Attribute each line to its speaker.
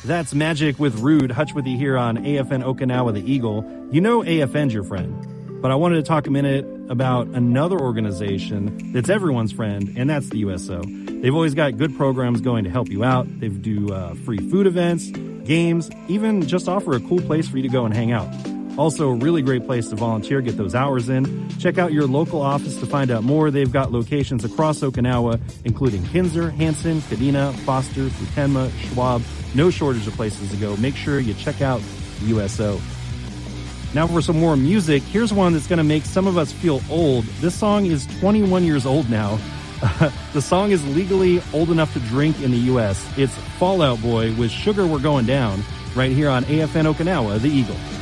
Speaker 1: That's Magic with Rude. Hutch with you here on AFN Okinawa The Eagle. You know AFN's your friend, but I wanted to talk a minute about another organization that's everyone's friend, and that's the USO. They've always got good programs going to help you out. They do free food events, games, even just offer a cool place for you to go and hang out. Also, a really great place to volunteer, get those hours in. Check out your local office to find out more. They've got locations across Okinawa, including Kinzer, Hanson, Kadena, Foster, Futenma, Schwab. No shortage of places to go. Make sure you check out USO. Now for some more music, here's one that's going to make some of us feel old. This song is 21 years old now. The song is legally old enough to drink in the U.S. It's Fall Out Boy with Sugar We're Going Down right here on AFN Okinawa, The Eagle.